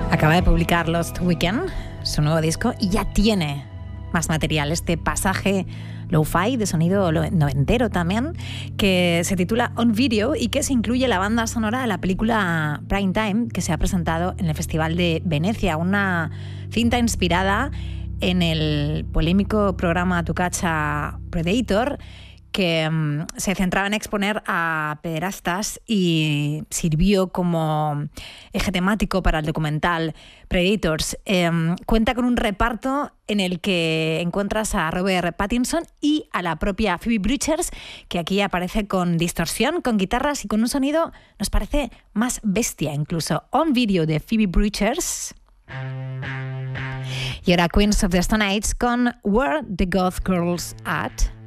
Acaba de publicar Lost Weekend, su nuevo disco, y ya tiene más material. Este pasaje lo-fi de sonido noventero también, que se titula On Video y que se incluye la banda sonora de la película Prime Time, que se ha presentado en el Festival de Venecia, una cinta inspirada en el polémico programa Tu Caccia Predator, que se centraba en exponer a pederastas y sirvió como eje temático para el documental Predators. Cuenta con un reparto en el que encuentras a Robert Pattinson y a la propia Phoebe Bridgers, que aquí aparece con distorsión, con guitarras y con un sonido, nos parece, más bestia incluso. On Video de Phoebe Bridgers. Y ahora Queens of the Stone Age con Where the Goth Girls At.